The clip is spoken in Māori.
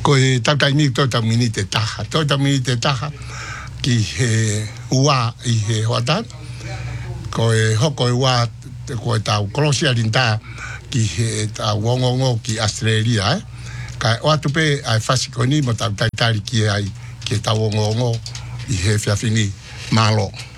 ko e tataimi to tamini te taha. To tamini te taha ki he ua I he hoatan. Ko e hoko e ua ko e tau kolosia rinta ki he tau ngongongo ki Australia. Ka o atu pe ai fasikoni mo tau taitari ki ai ki tau ngongongo I he whiawhini malo.